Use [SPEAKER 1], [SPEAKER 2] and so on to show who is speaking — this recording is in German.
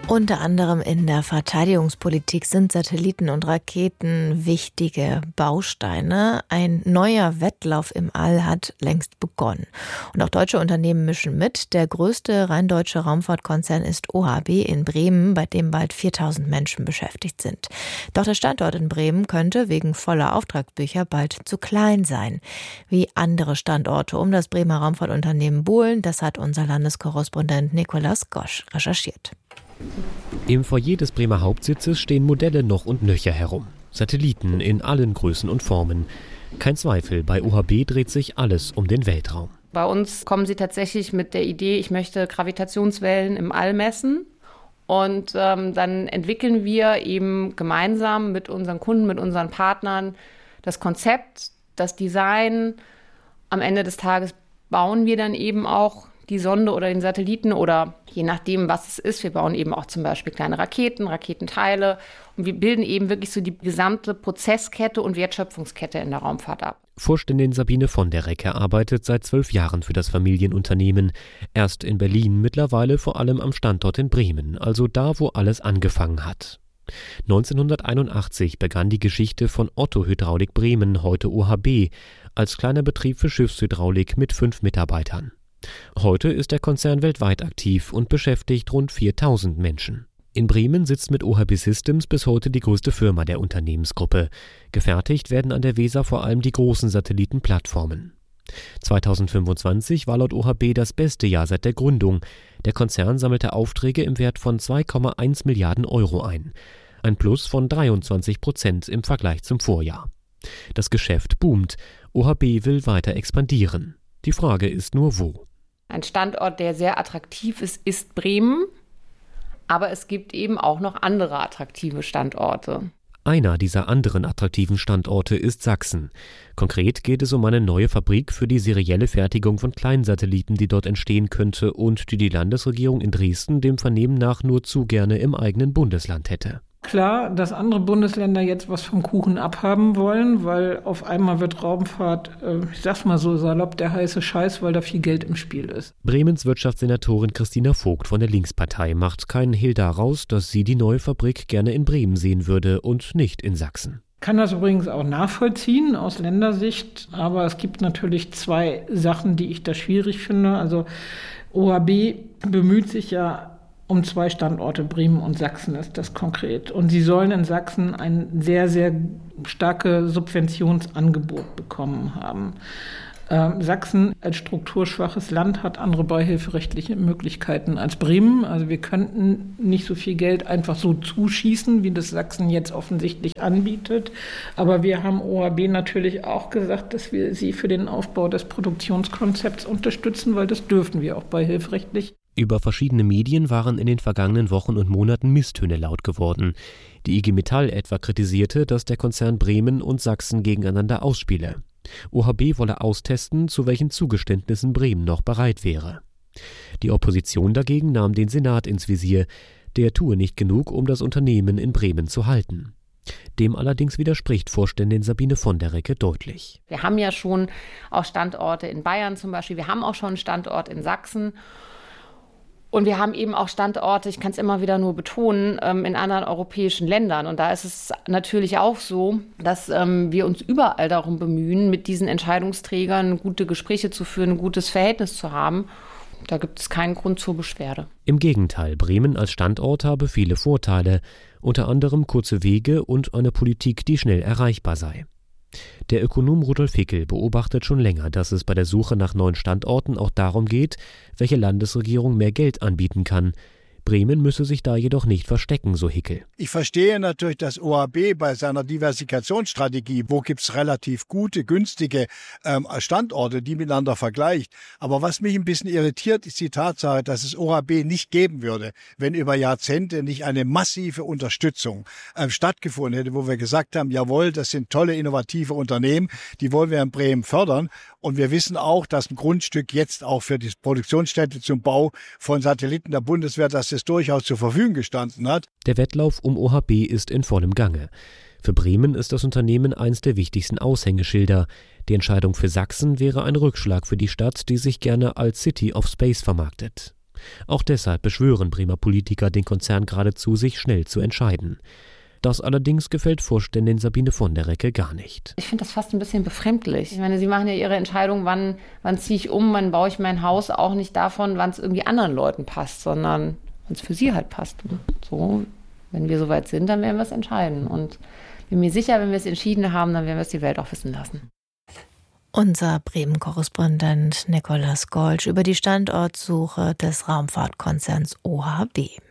[SPEAKER 1] Unter anderem in der Verteidigungspolitik sind Satelliten und Raketen wichtige Bausteine. Ein neuer Wettlauf im All hat längst begonnen. Und auch deutsche Unternehmen mischen mit. Der größte rein deutsche Raumfahrtkonzern ist OHB in Bremen, bei dem bald 4000 Menschen beschäftigt sind. Doch der Standort in Bremen könnte wegen voller Auftragsbücher bald zu klein sein. Wie andere Standorte um das Bremer Raumfahrtunternehmen buhlen, das hat unser Landeskorrespondent Nikolaus Gosch recherchiert.
[SPEAKER 2] Im Foyer des Bremer Hauptsitzes stehen Modelle noch und nöcher herum. Satelliten in allen Größen und Formen. Kein Zweifel, bei OHB dreht sich alles um den Weltraum.
[SPEAKER 3] Bei uns kommen sie tatsächlich mit der Idee, ich möchte Gravitationswellen im All messen. Und dann entwickeln wir eben gemeinsam mit unseren Kunden, mit unseren Partnern das Konzept, das Design. Am Ende des Tages bauen wir dann eben auch die Sonde oder den Satelliten oder je nachdem, was es ist. Wir bauen eben auch zum Beispiel kleine Raketen, Raketenteile und wir bilden eben wirklich so die gesamte Prozesskette und Wertschöpfungskette in der Raumfahrt ab.
[SPEAKER 2] Vorständin Sabine von der Recke arbeitet seit 12 Jahren für das Familienunternehmen. Erst in Berlin, mittlerweile vor allem am Standort in Bremen, also da, wo alles angefangen hat. 1981 begann die Geschichte von Otto Hydraulik Bremen, heute OHB, als kleiner Betrieb für Schiffshydraulik mit 5 Mitarbeitern. Heute ist der Konzern weltweit aktiv und beschäftigt rund 4000 Menschen. In Bremen sitzt mit OHB Systems bis heute die größte Firma der Unternehmensgruppe. Gefertigt werden an der Weser vor allem die großen Satellitenplattformen. 2025 war laut OHB das beste Jahr seit der Gründung. Der Konzern sammelte Aufträge im Wert von 2,1 Milliarden Euro ein. Ein Plus von 23% im Vergleich zum Vorjahr. Das Geschäft boomt. OHB will weiter expandieren. Die Frage ist nur, wo.
[SPEAKER 3] Ein Standort, der sehr attraktiv ist Bremen. Aber es gibt eben auch noch andere attraktive Standorte.
[SPEAKER 2] Einer dieser anderen attraktiven Standorte ist Sachsen. Konkret geht es um eine neue Fabrik für die serielle Fertigung von Kleinsatelliten, die dort entstehen könnte und die die Landesregierung in Dresden dem Vernehmen nach nur zu gerne im eigenen Bundesland hätte.
[SPEAKER 4] Klar, dass andere Bundesländer jetzt was vom Kuchen abhaben wollen, weil auf einmal wird Raumfahrt, ich sag's mal so salopp, der heiße Scheiß, weil da viel Geld im Spiel ist.
[SPEAKER 2] Bremens Wirtschaftssenatorin Christina Vogt von der Linkspartei macht keinen Hehl daraus, dass sie die neue Fabrik gerne in Bremen sehen würde und nicht in Sachsen.
[SPEAKER 4] Kann das übrigens auch nachvollziehen aus Ländersicht, aber es gibt natürlich 2 Sachen, die ich da schwierig finde. Also OHB bemüht sich ja um 2 Standorte, Bremen und Sachsen ist das konkret. Und sie sollen in Sachsen ein sehr, sehr starkes Subventionsangebot bekommen haben. Sachsen als strukturschwaches Land hat andere beihilferechtliche Möglichkeiten als Bremen. Also wir könnten nicht so viel Geld einfach so zuschießen, wie das Sachsen jetzt offensichtlich anbietet. Aber wir haben OHB natürlich auch gesagt, dass wir sie für den Aufbau des Produktionskonzepts unterstützen, weil das dürfen wir auch beihilferechtlich.
[SPEAKER 2] Über verschiedene Medien waren in den vergangenen Wochen und Monaten Misstöne laut geworden. Die IG Metall etwa kritisierte, dass der Konzern Bremen und Sachsen gegeneinander ausspiele. OHB wolle austesten, zu welchen Zugeständnissen Bremen noch bereit wäre. Die Opposition dagegen nahm den Senat ins Visier. Der tue nicht genug, um das Unternehmen in Bremen zu halten. Dem allerdings widerspricht Vorständin Sabine von der Recke deutlich.
[SPEAKER 3] Wir haben ja schon auch Standorte in Bayern zum Beispiel, wir haben auch schon einen Standort in Sachsen. Und wir haben eben auch Standorte, ich kann es immer wieder nur betonen, in anderen europäischen Ländern. Und da ist es natürlich auch so, dass wir uns überall darum bemühen, mit diesen Entscheidungsträgern gute Gespräche zu führen, ein gutes Verhältnis zu haben. Da gibt es keinen Grund zur Beschwerde.
[SPEAKER 2] Im Gegenteil, Bremen als Standort habe viele Vorteile, unter anderem kurze Wege und eine Politik, die schnell erreichbar sei. Der Ökonom Rudolf Hickel beobachtet schon länger, dass es bei der Suche nach neuen Standorten auch darum geht, welche Landesregierung mehr Geld anbieten kann. Bremen müsse sich da jedoch nicht verstecken, so Hickel.
[SPEAKER 5] Ich verstehe natürlich, dass OHB bei seiner Diversifikationsstrategie, wo gibt's relativ gute, günstige Standorte, die miteinander vergleicht. Aber was mich ein bisschen irritiert, ist die Tatsache, dass es OHB nicht geben würde, wenn über Jahrzehnte nicht eine massive Unterstützung stattgefunden hätte, wo wir gesagt haben, jawohl, das sind tolle, innovative Unternehmen, die wollen wir in Bremen fördern. Und wir wissen auch, dass ein Grundstück jetzt auch für die Produktionsstätte zum Bau von Satelliten der Bundeswehr, dass es durchaus zur Verfügung gestanden hat.
[SPEAKER 2] Der Wettlauf um OHB ist in vollem Gange. Für Bremen ist das Unternehmen eines der wichtigsten Aushängeschilder. Die Entscheidung für Sachsen wäre ein Rückschlag für die Stadt, die sich gerne als City of Space vermarktet. Auch deshalb beschwören Bremer Politiker den Konzern geradezu, sich schnell zu entscheiden. Das allerdings gefällt Vorständin Sabine von der Recke gar nicht.
[SPEAKER 3] Ich finde das fast ein bisschen befremdlich. Ich meine, Sie machen ja Ihre Entscheidung, wann ziehe ich um, wann baue ich mein Haus, auch nicht davon, wann es irgendwie anderen Leuten passt, sondern wann es für Sie halt passt. Und so, wenn wir soweit sind, dann werden wir es entscheiden. Und bin mir sicher, wenn wir es entschieden haben, dann werden wir es die Welt auch wissen lassen.
[SPEAKER 1] Unser Bremen-Korrespondent Nikolaus Golsch über die Standortsuche des Raumfahrtkonzerns OHB.